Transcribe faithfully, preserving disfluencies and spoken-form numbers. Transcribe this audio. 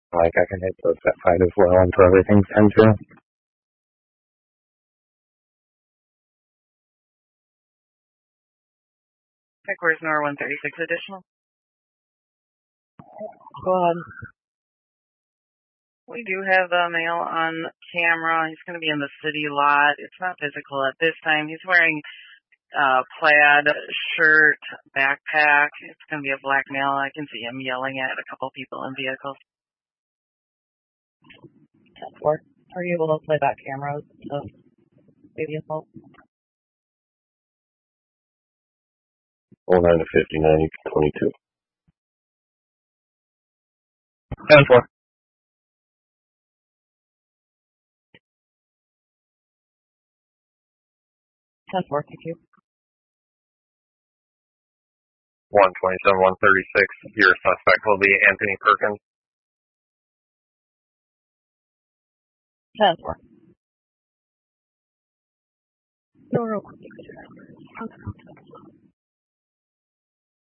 Like I can hit those at five as well until everything's ten two. Headquarters Nor one thirty-six additional. Go ahead. We do have a male on camera. He's going to be in the city lot. It's not physical at this time. He's wearing uh plaid shirt, backpack. It's going to be a black male. I can see him yelling at a couple people in vehicles. ten four. Are you able to play back cameras of baby assault? oh nine to fifty-nine, twenty-two. ten four. ten four, thank you. one twenty-seven, one thirty-six. Your suspect will be Anthony Perkins. ten four. No, real quick.